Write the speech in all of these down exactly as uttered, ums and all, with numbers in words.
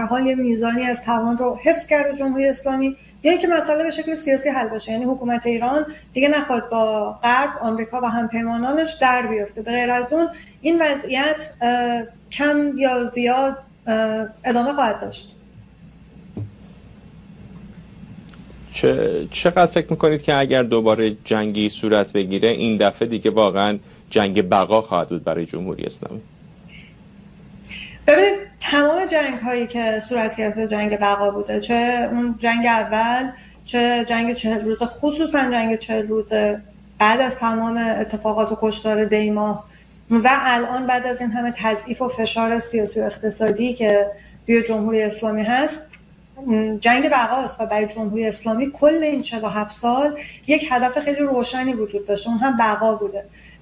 حال یه میزانی از توان رو حفظ کرده جمهوری اسلامی، یا اینکه مسئله به شکل سیاسی حل بشه، یعنی حکومت ایران دیگه نخواد با غرب، آمریکا و همپیمانانش در بیفته. به غیر از اون این وضعیت کم یا زیاد ادامه خواهد داشت. چه چقدر فکر میکنید که اگر دوباره جنگی صورت بگیره این دفعه دیگه واقعا جنگ بقا خواهد بود برای جمهوری اسلامی؟ ببینید تمام جنگ هایی که صورت گرفته جنگ بقا بوده، چه اون جنگ اول، چه جنگ چهل روزه، خصوصا جنگ چهل روزه بعد از تمام اتفاقات و کشتار دی ماه و الان بعد از این همه تضعیف و فشار سیاسی و اقتصادی که روی جمهوری اسلامی هست، جنگ بقاست. و برای جمهوری اسلامی کل این چهل و هفت سال یک هدف خیلی روشنی وجود داشته، اون هم بقا بوده.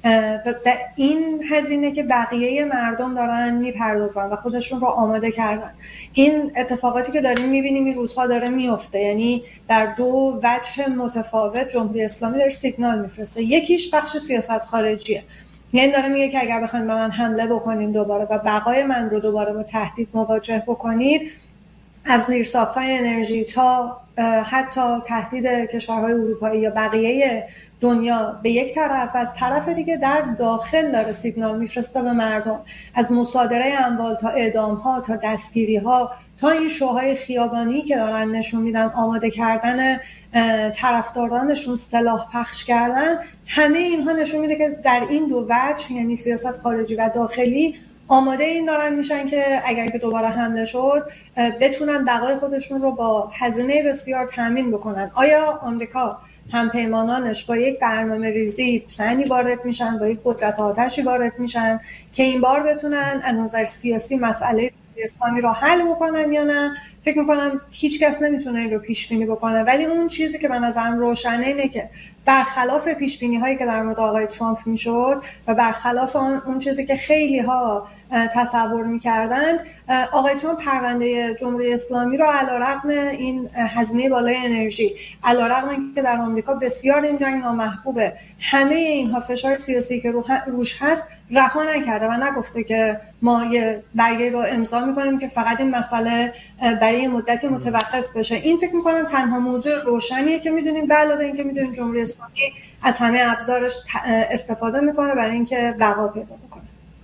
به این هزینه که بقیه مردم دارن میپردازن و خودشون رو آماده کردن، این اتفاقاتی که داریم میبینیم این روزها داره میفته. یعنی در دو وجه متفاوت جمهوری اسلامی داره سیگنال میفرسته. یکیش بخش سیاست خارجیه، یعنی داره میگه که اگر بخواید به من حمله بکنین دوباره و بقای من رو دوباره با تهدید مواجه بکنید، از زیرساخت‌های انرژی تا حتی تهدید کشورهای اروپایی یا بقیه دنیا به یک طرف، از طرف دیگه در داخل داره سیگنال میفرسته به مردم، از مصادره اموال تا اعدام‌ها تا دستگیری‌ها تا این شوهای خیابانی که دارن نشون میدن آماده کردن طرفدارانشون سلاح پخش کردن، همه اینها نشون میده که در این دو وجه، یعنی سیاست خارجی و داخلی، آماده این دارن میشن که اگر که دوباره حمله شد بتونن بقای خودشون رو با هزینه بسیار تامین بکنن. آیا آمریکا همپیمانانش با یک برنامه ریزی پلنی وارد میشن، با یک قدرت آتشی وارد میشن که این بار بتونن از نظر سیاسی مسئله اسلامی رو حل بکنن یا نه؟ فکر میکنم هیچ کس نمیتونه این رو پیش بینی بکنه، ولی اون چیزی که به نظرم روشنه اینه که برخلاف پیش بینی هایی که در مورد آقای ترامپ میشد و برخلاف اون اون چیزی که خیلی ها تصور میکردند، آقای ترامپ پرونده جمهوری اسلامی رو علیرغم این هزینه بالای انرژی، علیرغم اینکه در آمریکا بسیار این جنگ نامحبوبه، همه اینها فشار سیاسی که روش هست، رها نکرده و نگفته که ما یه برگه رو امضا میکنیم که فقط این مسئله برای مدتی متوقف بشه. این فکر میکنم تنها موضوع روشنیه که میدونیم. به علاوه اینکه میدونیم جمهوری اسلامی از همه ابزارش استفاده میکنه برای اینکه بقا پیدا بکنه.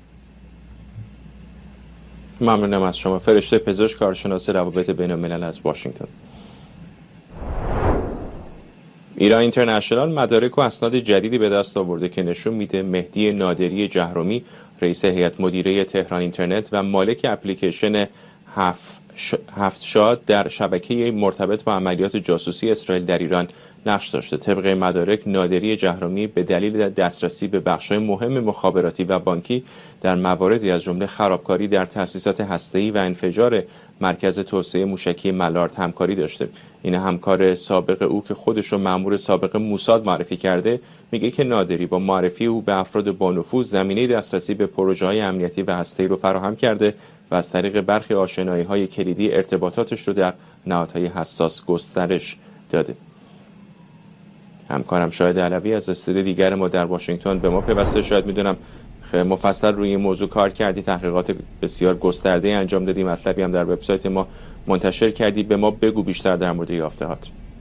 ممنونم از شما. فرشته پزشک، کارشناس روابط بین الملل از واشنگتن. ایران اینترنشنال مدارک و اسناد جدیدی به دست آورده که نشون میده مهدی نادری جهرمی، رئیس هیئت مدیره تهران اینترنت و مالک اپلیکیشن هفت شاد در شبکه مرتبط با عملیات جاسوسی اسرائیل در ایران نقش داشته. طبق مدارک نادری جهرمی به دلیل دسترسی به بخش‌های مهم مخابراتی و بانکی در مواردی از جمله خرابکاری در تأسیسات هسته‌ای و انفجار مرکز توسعه موشکی ملارد همکاری داشته. این همکار سابق او که خودش رو مأمور سابق موساد معرفی کرده، میگه که نادری با معرفی او به افراد با نفوذ زمینه دسترسی به پروژه‌های امنیتی و هسته‌ای رو فراهم کرده و از طریق برخی آشنایی‌های کلیدی ارتباطاتش رو در نهادهای حساس گسترش داده. همکارم شاهد علوی از استودیو دیگر ما در واشنگتن به ما پیوسته. شاید میدونم مفصل روی این موضوع کار کردی، تحقیقات بسیار گسترده انجام دادی، مطلبی هم در وبسایت ما منتشر کردی. به ما بگو بیشتر در مورد یافته‌هات.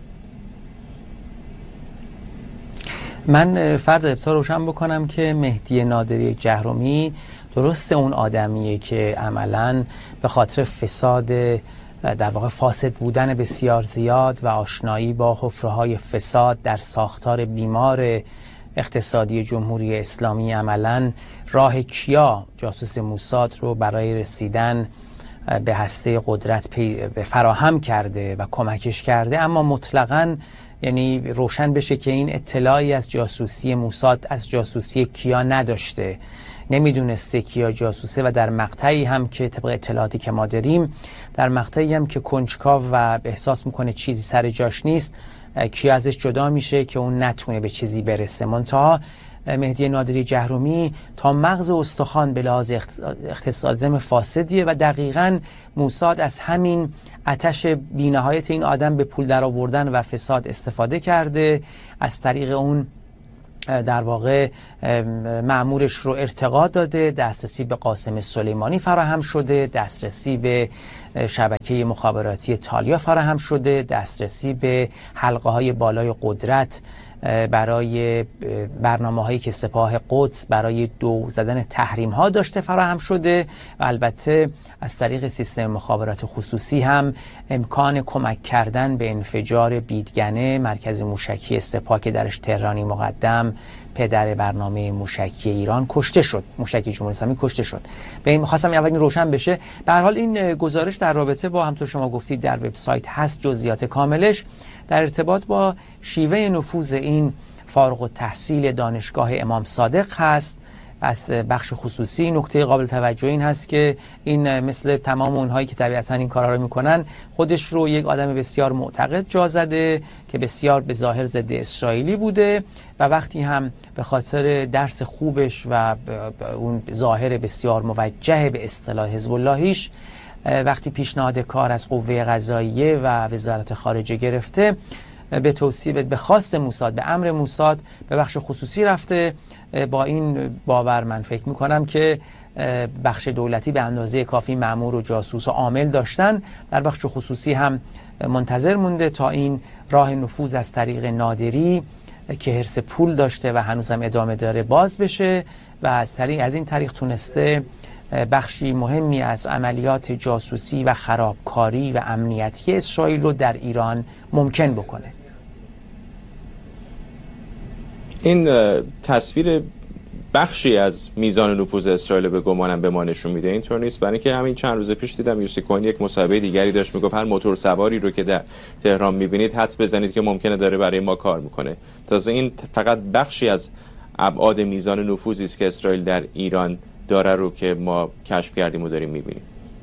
من فرد ابتدا روشن بکنم که مهدی نادری جهرمی درسته اون آدمیه که عملاً به خاطر فساد، در واقع فاسد بودن بسیار زیاد و آشنایی با حفره‌های فساد در ساختار بیمار اقتصادی جمهوری اسلامی، عملاً راه کیا جاسوس موساد رو برای رسیدن به هسته قدرت به فراهم کرده و کمکش کرده. اما مطلقاً یعنی روشن بشه که این اطلاعی از جاسوسی موساد، از جاسوسی کیا نداشته، نمیدونسته کیا جاسوسه و در مقطعی هم که طبق اطلاعاتی که ما داریم، در مقطعی هم که کنجکاو و احساس میکنه چیزی سر جاش نیست، کیا ازش جدا میشه که اون نتونه به چیزی برسه. منتها مهدی نادری جهرمی تا مغز استخوان به لحاظ اقتصادم فاسدیه و دقیقاً موساد از همین آتش بی‌نهایت این آدم به پول در آوردن و فساد استفاده کرده، از طریق اون در واقع مأمورش رو ارتقا داده، دسترسی به قاسم سلیمانی فراهم شده، دسترسی به شبکه مخابراتی تالیا فراهم شده، دسترسی به حلقه های بالای قدرت برای برنامه هایی که سپاه قدس برای دو زدن تحریم ها داشته فراهم شده و البته از طریق سیستم مخابرات خصوصی هم امکان کمک کردن به انفجار بیدگنه مرکز موشکی سپاه که درش تهرانی مقدم پدر برنامه موشکی ایران کشته شد، موشکی جمهوری اسلامی کشته شد. به این می‌خواستم اول این روشن بشه. به هر حال این گزارش در رابطه با همونطور شما گفتید در وبسایت هست، جزئیات کاملش در ارتباط با شیوه نفوذ این فارغ التحصیل دانشگاه امام صادق هست. از بخش خصوصی نکته قابل توجه این هست که این مثل تمام اونهایی که طبیعتاً این کارا رو میکنن خودش رو یک آدم بسیار معتقد جا زده که بسیار به ظاهر ضد اسرائیلی بوده و وقتی هم به خاطر درس خوبش و اون ظاهر بسیار موجه به اصطلاح حزب اللهیش وقتی پیشنهاد کار از قوه قضاییه و وزارت خارجه گرفته به توصیه به خواست موساد به امر موساد به بخش خصوصی رفته. با این باور من فکر میکنم که بخش دولتی به اندازه کافی مأمور و جاسوس و عامل داشتن، در بخش خصوصی هم منتظر مونده تا این راه نفوذ از طریق نادری که حرص پول داشته و هنوز هم ادامه داره باز بشه و از طریق از این طریق تونسته بخشی مهمی از عملیات جاسوسی و خرابکاری و امنیتی اسرائیل رو در ایران ممکن بکنه. این تصویر بخشی از میزان نفوذ اسرائیل به گمانم به ما نشون میده، اینطور نیست؟ برای اینکه همین چند روز پیش دیدم یوسی کوهن یک مصاحبه دیگری داشت میگفت هر موتور سواری رو که در تهران میبینید حدس بزنید که ممکنه داره برای ما کار میکنه. تازه این فقط بخشی از ابعاد میزان نفوذی است که اسرائیل در ایران داره رو که ما کشف کردیم و داریم میبینیم.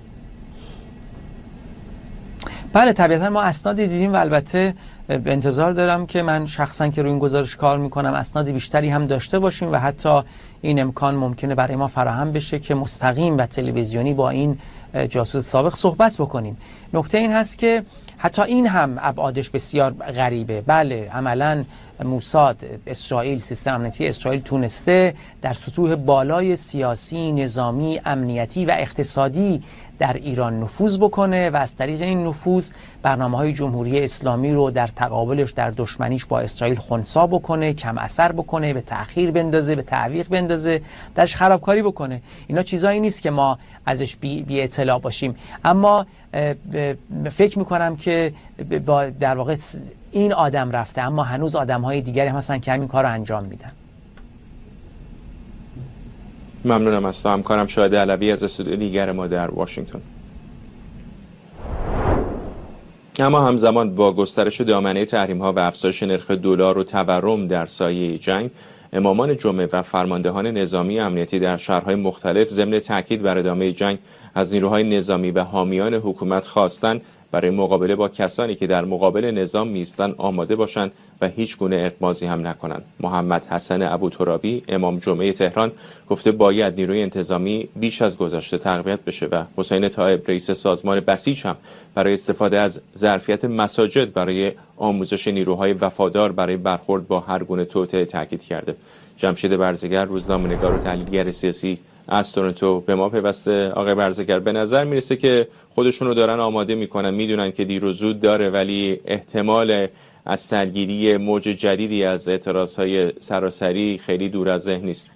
بله طبیعتا ما اسنادی دیدیم و البته به انتظار دارم که من شخصا که روی این گزارش کار میکنم اسناد بیشتری هم داشته باشیم و حتی این امکان ممکنه برای ما فراهم بشه که مستقیم و تلویزیونی با این جاسوس سابق صحبت بکنیم. نکته این هست که حتی این هم ابعادش بسیار غریبه. بله عملا موساد اسرائیل، سیستم امنیتی اسرائیل تونسته در سطوح بالای سیاسی، نظامی، امنیتی و اقتصادی در ایران نفوذ بکنه و از طریق این نفوذ برنامه‌های جمهوری اسلامی رو در تقابلش در دشمنیش با اسرائیل خنثی بکنه، کم اثر بکنه، به تأخیر بندازه، به تعویق بندازه، درش خرابکاری بکنه. اینا چیزایی نیست که ما ازش بی, بی اطلاع باشیم، اما فکر میکنم که با در واقع این آدم رفته اما هنوز آدم‌های دیگری هم هستن که همین کار رو انجام میدن. ممنونم از تو همکارم شاهد علوی از استودیو دیگر ما در واشنگتن. اما همزمان با گسترش دامنه تحریم‌ها و افزایش نرخ دلار و تورم در سایه جنگ، امامان جمعه و فرماندهان نظامی امنیتی در شهرهای مختلف ضمن تاکید بر ادامه جنگ از نیروهای نظامی و حامیان حکومت خواستند برای مقابله با کسانی که در مقابل نظام میستن آماده باشند و هیچ گونه اغماضی هم نکنند. محمد حسن ابوترابی امام جمعه تهران گفته باید نیروی انتظامی بیش از گذشته تقویت بشه و حسین طایب رئیس سازمان بسیج هم برای استفاده از ظرفیت مساجد برای آموزش نیروهای وفادار برای برخورد با هر گونه توطئه تاکید کرده. جمشید برزگر روزنامه‌نگار و تحلیلگر سیاسی از تورنتو به ما پیوسته. آقای برزگر، به نظر میرسه که خودشون رو دارن آماده میکنن، میدونن که دیر و زود داره ولی احتمال از سرگیری موج جدیدی از اعتراضهای سراسری خیلی دور از ذهن نیست.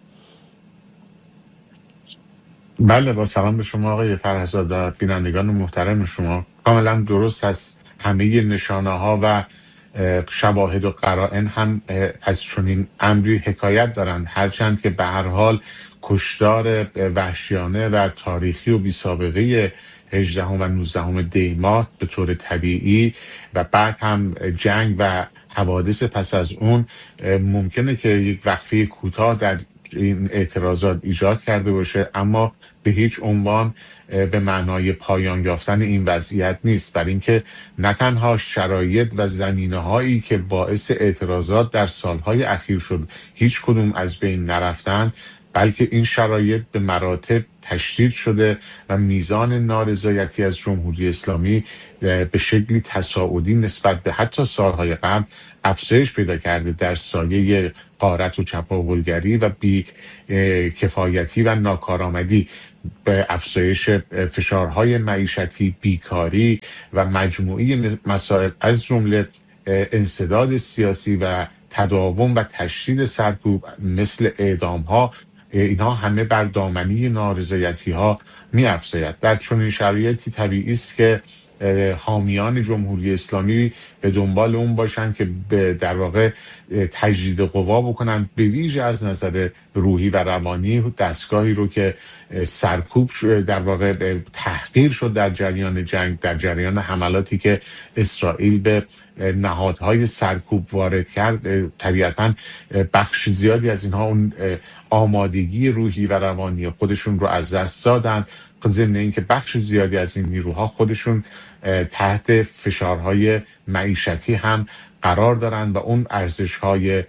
بله، با سلام به شما آقای فرهزاد و بینندگان محترم شما. کاملا درست است. همه نشانه ها و شواهد و قرائن هم از چنین امری حکایت دارند، هرچند که به هر حال کشتار وحشیانه و تاریخی و بی سابقه هجدهم و نوزدهم دی ماه به طور طبیعی و بعد هم جنگ و حوادث پس از اون ممکنه که یک وقفه کوتاه در این اعتراضات ایجاد کرده باشه، اما به هیچ عنوان به معنای پایان یافتن این وضعیت نیست، برای اینکه نه تنها شرایط و زمینه هایی که باعث اعتراضات در سالهای اخیر شد هیچ کدوم از بین نرفتن، بلکه این شرایط به مراتب تشدید شده و میزان نارضایتی از جمهوری اسلامی به شکلی تصاعدی نسبت به حتی سالهای قبل افزایش پیدا کرده در سایه غارت و چپاولگری و بی کفایتی و ناکارآمدی، به افزایش فشارهای معیشتی، بیکاری و مجموعی مسائل از جمله انسداد سیاسی و تداوم و تشدید سرکوب مثل اعدام ها، اینها همه بر دامنی نارضایتی ها می افزاید. در چنین شرایطی طبیعی است که حامیان جمهوری اسلامی به دنبال اون باشن که در واقع تجدید قوا بکنن، به ویژه از نظر روحی و روانی دستگاهی رو که سرکوب در واقع تحقیر شد در جریان جنگ، در جریان حملاتی که اسرائیل به نهادهای سرکوب وارد کرد. طبیعتاً بخش زیادی از اینها اون آمادگی روحی و روانی خودشون رو از دست دادن، ضمن اینکه بخش زیادی از این نیروها خودشون تحت فشارهای معیشتی هم قرار دارن و اون ارزش‌های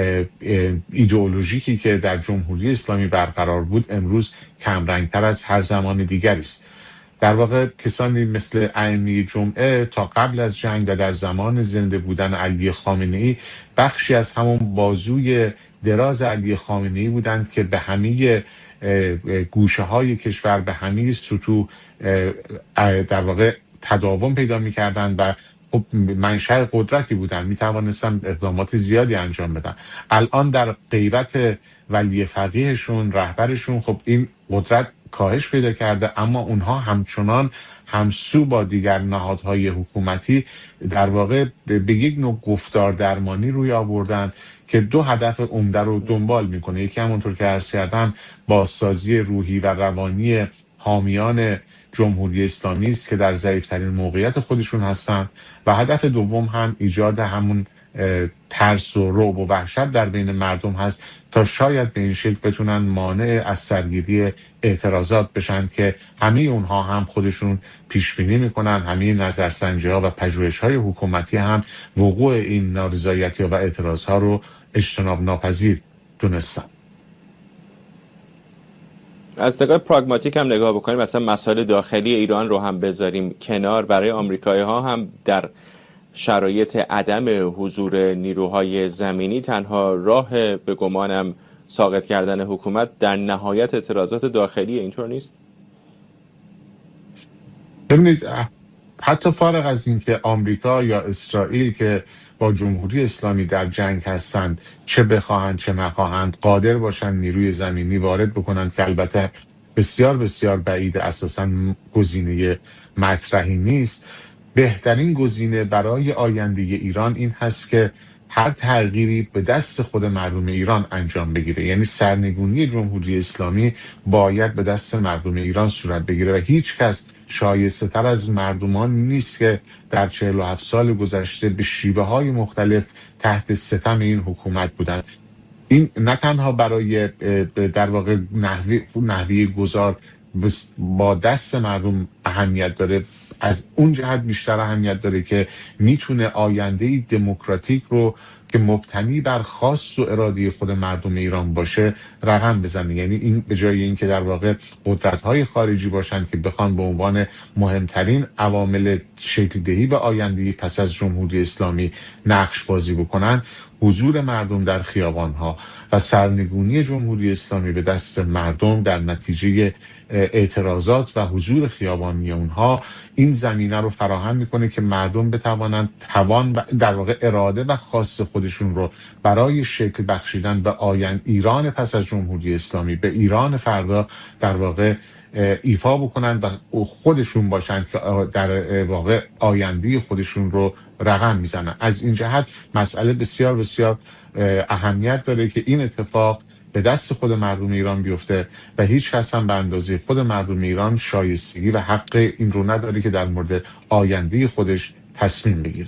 ایدئولوژیکی که در جمهوری اسلامی برقرار بود امروز کمرنگتر از هر زمان دیگری است. در واقع کسانی مثل ائمه جمعه تا قبل از جنگ و در زمان زنده بودن علی خامنه‌ای بخشی از همون بازوی دراز علی خامنه‌ای بودند که به همه گوشه های کشور، به همه سطوح در واقع تداوم پیدا می‌کردند و خب منشأ قدرتی بودن، میتوانستن اقدامات زیادی انجام بدن. الان در غیبت ولی فقیهشون، رهبرشون، خب این قدرت کاهش پیدا کرده، اما اونها همچنان همسو با دیگر نهادهای حکومتی در واقع به یک نوع گفتار درمانی روی آوردن که دو هدف عمده رو دنبال میکنه. یکی همونطور که عرض کردم بازسازی روحی و روانی حامیان جمهوری اسلامی است که در ضعیف‌ترین موقعیت خودشون هستن، و هدف دوم هم ایجاد همون ترس و رعب و وحشت در بین مردم هست تا شاید به این شکل بتونن مانع از سرگیری اعتراضات بشن که همه اونها هم خودشون پیش بینی میکنن، همه نظرسنجی ها و پژوهش های حکومتی هم وقوع این نارضایتی و اعتراض ها رو اجتناب ناپذیر دونستن. از نگاه پراگماتیک هم نگاه بکنیم، مثلا مسائل داخلی ایران رو هم بذاریم کنار، برای آمریکایی ها هم در شرایط عدم حضور نیروهای زمینی تنها راه به گمانم ساقط کردن حکومت در نهایت اعتراضات داخلی، اینطور نیست؟ ببینید، حتی فارغ از این که آمریکا یا اسرائیل که با جمهوری اسلامی در جنگ هستند، چه بخواهند چه نخواهند قادر باشند نیروی زمینی وارد بکنند، که البته بسیار بسیار بعید، اساساً گزینه مطرحی نیست. بهترین گزینه برای آینده ایران این هست که هر تغییری به دست خود مردم ایران انجام بگیره، یعنی سرنگونی جمهوری اسلامی باید به دست مردم ایران صورت بگیره و هیچ کس شایسته تر از مردمان نیست که در چهل و هفت سال گذشته به شیوه های مختلف تحت ستم این حکومت بودند. این نه تنها برای در واقع نحوی نحوی گذار با دست مردم اهمیت داره، از اون جهت بیشتر اهمیت داره که میتونه آینده دموکراتیک رو که مبتنی بر خواست و اراده خود مردم ایران باشه رقم بزنه. یعنی این به جای این که در واقع قدرت‌های خارجی باشن که بخوان به عنوان مهمترین عوامل شکل دهی به آینده پس از جمهوری اسلامی نقش بازی بکنن، حضور مردم در خیابان‌ها و سرنگونی جمهوری اسلامی به دست مردم در نتیجه اعتراضات و حضور خیابانی اونها این زمینه رو فراهم میکنه که مردم بتوانند توان در واقع اراده و خواست خودشون رو برای شکل بخشیدن به آینده ایران پس از جمهوری اسلامی، به ایران فردا در واقع ایفا بکنن و خودشون باشن که در واقع آینده خودشون رو رقم میزنن. از این جهت مسئله بسیار بسیار اهمیت داره که این اتفاق به دست خود مردم ایران بیفته و هیچ کس هم به اندازه خود مردم ایران شایستگی و حق این رو نداره که در مورد آینده خودش تصمیم بگیره.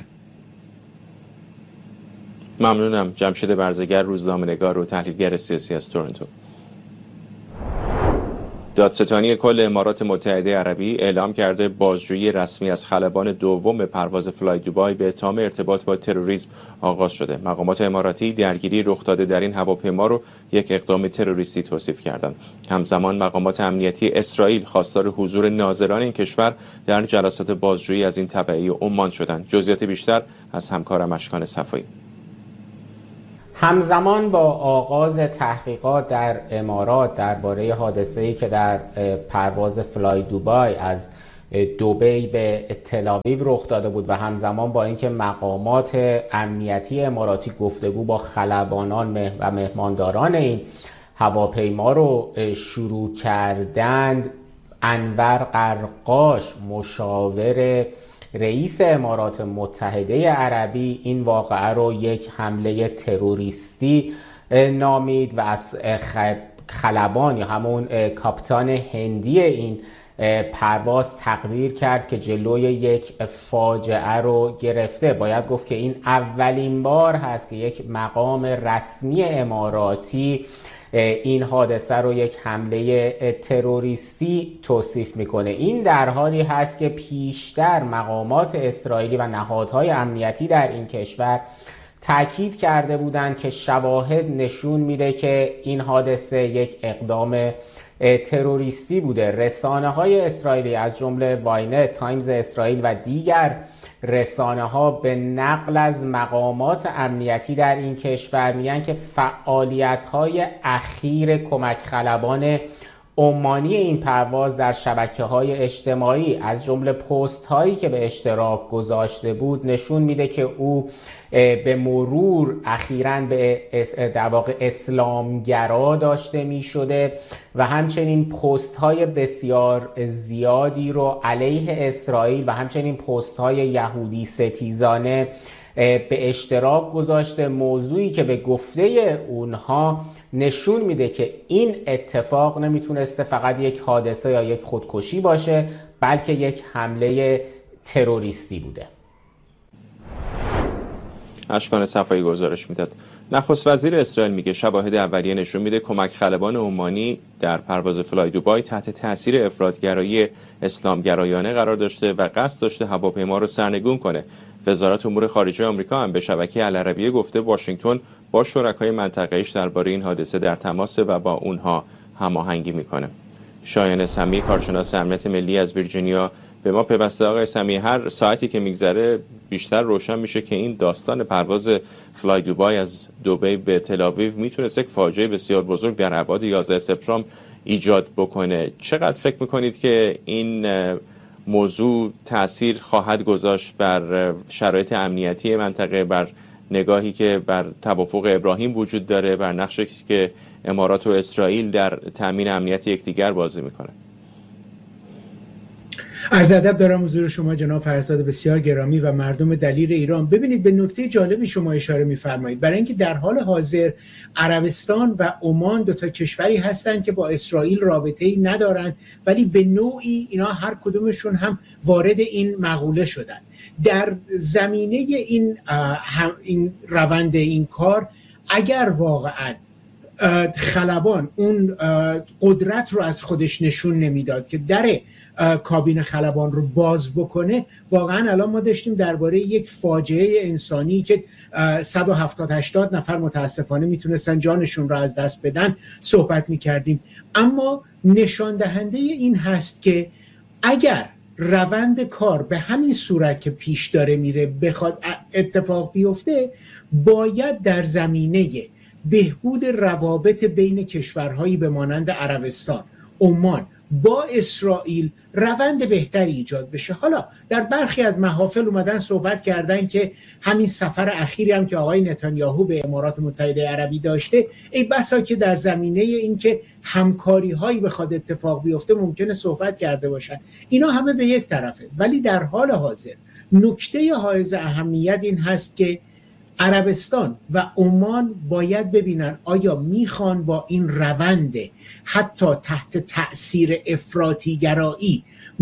ممنونم. جمشید برزگر، روزنامه‌نگار و تحلیلگر سیاسی از تورنتو. دادستانی کل امارات متحده عربی اعلام کرده بازجویی رسمی از خلبان دوم پرواز فلای دوبای به اتهام ارتباط با تروریسم آغاز شده. مقامات اماراتی درگیری رخ داده در این هواپیما رو یک اقدام تروریستی توصیف کردند. همزمان مقامات امنیتی اسرائیل خواستار حضور ناظران این کشور در جلسات بازجویی از این تبعی عمان شدند. جزئیات بیشتر از همکارم اشکان صفایی. همزمان با آغاز تحقیقات در امارات درباره حادثه‌ای که در پرواز فلای دوبای از دبی به تل‌آویو رخ داده بود و همزمان با اینکه مقامات امنیتی اماراتی گفتگو با خلبانان و مهمانداران این هواپیما رو شروع کردند، انور قرقاش مشاور رئیس امارات متحده عربی این واقعه رو یک حمله تروریستی نامید و از خلبان یا همون کاپیتان هندی این پرواز تقدیر کرد که جلوی یک فاجعه رو گرفته. باید گفت که این اولین بار هست که یک مقام رسمی اماراتی این حادثه رو یک حمله تروریستی توصیف میکنه. این در حالی هست که پیشتر مقامات اسرائیلی و نهادهای امنیتی در این کشور تاکید کرده بودند که شواهد نشون میده که این حادثه یک اقدام تروریستی بوده. رسانه‌های اسرائیلی از جمله واینت، تایمز اسرائیل و دیگر رسانه ها به نقل از مقامات امنیتی در این کشور میگن که فعالیت های اخیر کمک خلبان عمانی این پرواز در شبکه های اجتماعی از جمله پست هایی که به اشتراک گذاشته بود نشون میده که او به مرور اخیراً به در واقع اسلامگرا داشته می شده و همچنین پست های بسیار زیادی رو علیه اسرائیل و همچنین پست های یهودی ستیزانه به اشتراک گذاشته، موضوعی که به گفته اونها نشون میده که این اتفاق نمیتونسته فقط یک حادثه یا یک خودکشی باشه بلکه یک حمله تروریستی بوده. اشکان صفایی گزارش میداد. نخست وزیر اسرائیل میگه شواهد اولیه نشون میده کمک خلبان عمانی در پرواز فلای دوبای تحت تاثیر افراطگرایی اسلامگرایانه قرار داشته و قصد داشته هواپیما رو سرنگون کنه. وزارت امور خارجه آمریکا هم به شبکه العربیه گفته واشنگتن با شرکای منطقه‌ایش درباره این حادثه در تماسه و با اونها هماهنگی میکنه. شایان سمی، کارشناس امنیت ملی از ویرجینیا، به ما پیوسته. آقای سمی، هر ساعتی که میگذره بیشتر روشن میشه که این داستان پرواز فلای دوبای از دبی به تل‌آویو میتونست یک فاجعه بسیار بزرگ در ابعاد یازده سپتامبر ایجاد بکنه. چقدر فکر میکنید که این موضوع تأثیر خواهد گذاشت بر شرایط امنیتی منطقه، بر نگاهی که بر توافق ابراهیم وجود داره، بر نقشی که امارات و اسرائیل در تامین امنیت یکدیگر بازی میکنه؟ عرض ادب دارم حضور شما جناب فرزاد بسیار گرامی و مردم دلیر ایران. ببینید به نکته جالبی شما اشاره می‌فرمایید، برای اینکه در حال حاضر عربستان و عمان دو تا کشوری هستند که با اسرائیل رابطه‌ای ندارند ولی به نوعی اینا هر کدومشون هم وارد این مقوله شدند. در زمینه این این روند این کار اگر واقعاً خلبان اون قدرت رو از خودش نشون نمیداد که در کابین خلبان رو باز بکنه، واقعا الان ما داشتیم درباره یک فاجعه انسانی که صد و هفتاد هشتاد نفر متاسفانه میتونستن جانشون رو از دست بدن صحبت میکردیم. اما نشان دهنده این هست که اگر روند کار به همین صورت که پیش داره میره بخواد اتفاق بیفته، باید در زمینه بهبود روابط بین کشورهایی به مانند عربستان، عمان با اسرائیل روند بهتری ایجاد بشه. حالا در برخی از محافل اومدن صحبت کردن که همین سفر اخیری هم که آقای نتانیاهو به امارات متحده عربی داشته، ای بسا که در زمینه این که همکاری هایی بخواد اتفاق بیفته ممکنه صحبت کرده باشن. اینا همه به یک طرفه، ولی در حال حاضر نکته حائز اهمیت این هست که عربستان و عمان باید ببینن آیا میخوان با این روند حتی تحت تأثیر افراطی گرایی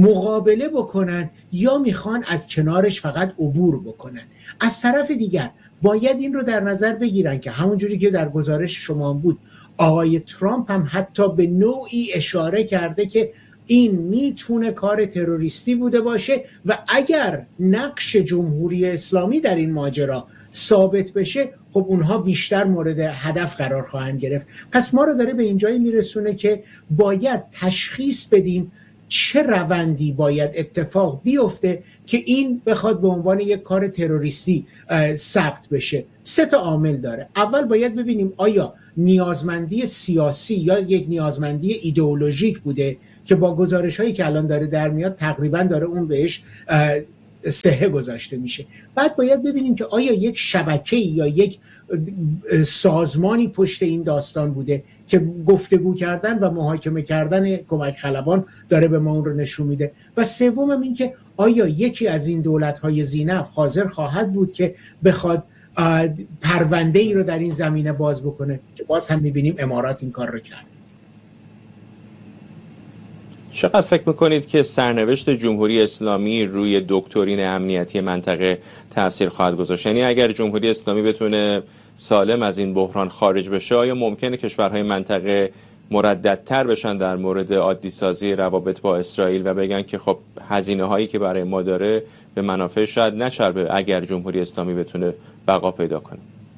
مقابله بکنن یا میخوان از کنارش فقط عبور بکنن. از طرف دیگر باید این رو در نظر بگیرن که همونجوری که در گزارش شما بود، آقای ترامپ هم حتی به نوعی اشاره کرده که این میتونه کار تروریستی بوده باشه و اگر نقش جمهوری اسلامی در این ماجرا ثابت بشه خب اونها بیشتر مورد هدف قرار خواهند گرفت. پس ما رو داره به اینجایی میرسونه که باید تشخیص بدیم چه روندی باید اتفاق بیفته که این بخواد به عنوان یک کار تروریستی ثبت بشه. سه تا عامل داره. اول باید ببینیم آیا نیازمندی سیاسی یا یک نیازمندی ایدئولوژیک بوده که با گزارش هایی که الان داره در میاد تقریبا داره اون بهش صحه گذاشته میشه. بعد باید ببینیم که آیا یک شبکه یا یک سازمانی پشت این داستان بوده که گفتگو کردن و محاکمه کردن کمک خلبان داره به ما اون رو نشون میده. و سومم این که آیا یکی از این دولت‌های ذی‌نفع حاضر خواهد بود که بخواد پرونده ای رو در این زمینه باز بکنه، که باز هم میبینیم امارات این کار رو کرده. چقدر فکر میکنید که سرنوشت جمهوری اسلامی روی دکترین امنیتی منطقه تأثیر خواهد گذاشت؟ یعنی اگر جمهوری اسلامی بتونه سالم از این بحران خارج بشه، آیا ممکنه کشورهای منطقه مرددتر بشن در مورد عادی سازی روابط با اسرائیل و بگن که خب هزینه هایی که برای ما داره به منافع شاید نچربه اگر جمهوری اسلامی بتونه بقا پیدا کنه؟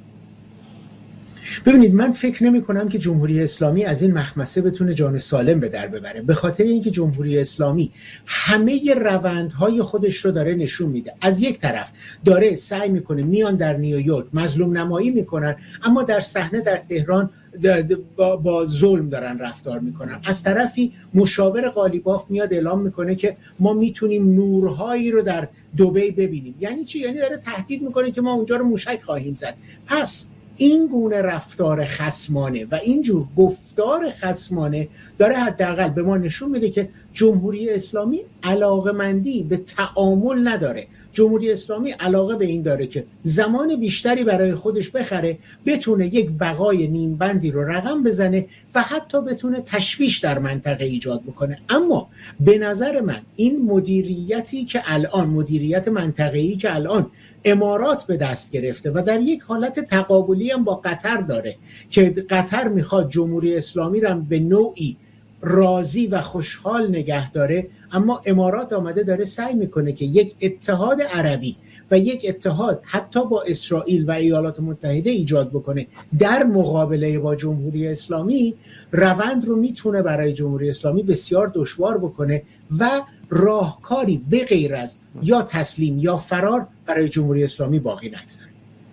ببینید، من فکر نمی کنم که جمهوری اسلامی از این مخمسه بتونه جان سالم به در ببره، به خاطر اینکه جمهوری اسلامی همه روندهای خودش رو داره نشون میده. از یک طرف داره سعی میکنه، میان در نیویورک مظلوم نمایی میکنن، اما در صحنه در تهران با, با ظلم دارن رفتار میکنن. از طرفی مشاور قالیباف میاد اعلام میکنه که ما میتونیم نورهایی رو در دبی ببینیم. یعنی چی؟ یعنی داره تهدید میکنه که ما اونجا رو موشک خواهیم زد. پس این گونه رفتار خصمانه و اینجور گفتار خصمانه داره حداقل به ما نشون میده که جمهوری اسلامی علاقه‌مندی به تعامل نداره. جمهوری اسلامی علاقه به این داره که زمان بیشتری برای خودش بخره، بتونه یک بقای نیم بندی رو رقم بزنه و حتی بتونه تشویش در منطقه ایجاد بکنه. اما به نظر من این مدیریتی که الان مدیریت منطقه‌ای که الان امارات به دست گرفته و در یک حالت تقابلی هم با قطر داره که قطر میخواد جمهوری اسلامی رو به نوعی راضی و خوشحال نگه داره، اما امارات آمده داره سعی میکنه که یک اتحاد عربی و یک اتحاد حتی با اسرائیل و ایالات متحده ایجاد بکنه در مقابله با جمهوری اسلامی. روند رو میتونه برای جمهوری اسلامی بسیار دشوار بکنه و راهکاری به غیر از یا تسلیم یا فرار برای جمهوری اسلامی باقی نگذاره.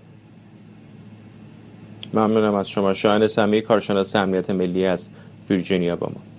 ممنونم از شما. شاهین سمیعی، کارشناس امنیت ملی از ویرجینیا با ما.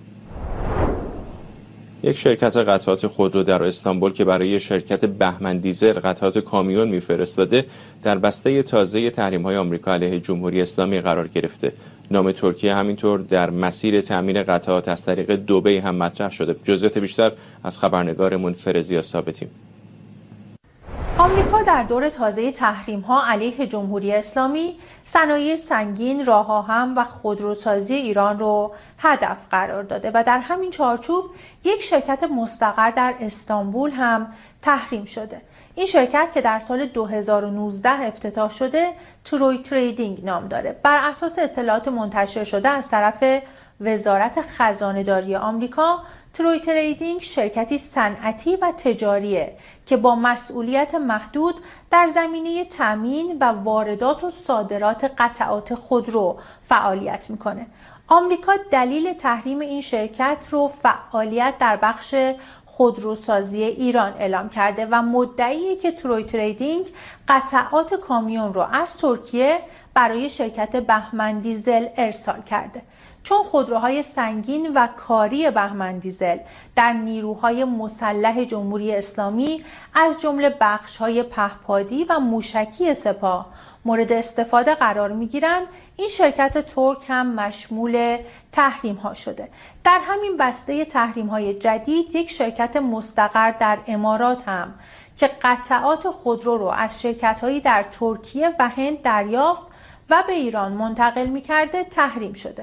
یک شرکت قطعات خودرو در استانبول که برای شرکت بهمن دیزل قطعات کامیون میفرستاده در بسته تازه تحریم‌های آمریکا علیه جمهوری اسلامی قرار گرفته. نام ترکیه همینطور در مسیر تامین قطعات از طریق دبی هم مطرح شده. جزئیات بیشتر از خبرنگارمون فرزیا ثابتی. آمریکا در دور تازه تحریم‌ها علیه جمهوری اسلامی صنایع سنگین، راه‌آهن و خودروسازی ایران رو هدف قرار داده و در همین چارچوب یک شرکت مستقر در استانبول هم تحریم شده. این شرکت که در سال دو هزار و نوزده افتتاح شده، تروی تریدینگ نام داره. بر اساس اطلاعات منتشر شده از طرف وزارت خزانه‌داری آمریکا، تروی تریدینگ شرکتی صنعتی و تجاریه که با مسئولیت محدود در زمینه تامین و واردات و صادرات قطعات خودرو فعالیت میکنه. آمریکا دلیل تحریم این شرکت رو فعالیت در بخش خودروسازی ایران اعلام کرده و مدعیه که تروی تریدینگ قطعات کامیون رو از ترکیه برای شرکت بهمن دیزل ارسال کرده. چون خودروهای سنگین و کاری بهمن دیزل در نیروهای مسلح جمهوری اسلامی از جمله بخش‌های پهپادی و موشکی سپاه مورد استفاده قرار می‌گیرند، این شرکت ترک هم مشمول تحریم‌ها شده. در همین بسته تحریم‌های جدید یک شرکت مستقر در امارات هم که قطعات خودرو رو از شرکت‌هایی در ترکیه و هند دریافت و به ایران منتقل می‌کرده تحریم شده.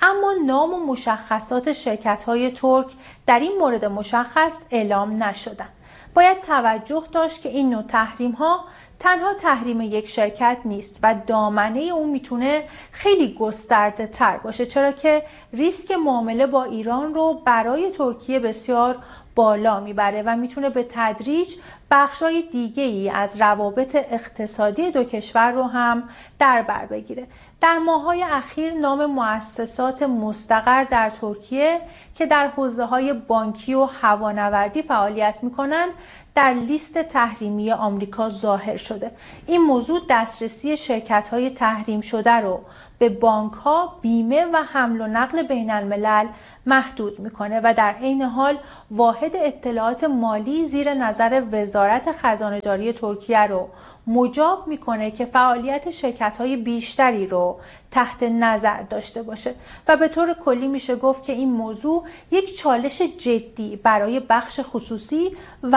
اما نام و مشخصات شرکت‌های ترک در این مورد مشخص اعلام نشدند. باید توجه داشت که این نوع تحریم‌ها تنها تحریم یک شرکت نیست و دامنه اون میتونه خیلی گسترده تر باشه، چرا که ریسک معامله با ایران رو برای ترکیه بسیار بالا میبره و میتونه به تدریج بخشای دیگه ای از روابط اقتصادی دو کشور رو هم در بر بگیره. در ماه‌های اخیر نام مؤسسات مستقر در ترکیه که در حوزه‌های بانکی و هوانوردی فعالیت می‌کنند در لیست تحریمی آمریکا ظاهر شده. این موضوع دسترسی شرکت‌های تحریم شده رو به بانک‌ها، بیمه و حمل و نقل بین الملل محدود میکنه و در عین حال واحد اطلاعات مالی زیر نظر وزارت خزانه‌داری ترکیه رو مجاب میکنه که فعالیت شرکت‌های بیشتری رو تحت نظر داشته باشه و به طور کلی میشه گفت که این موضوع یک چالش جدی برای بخش خصوصی و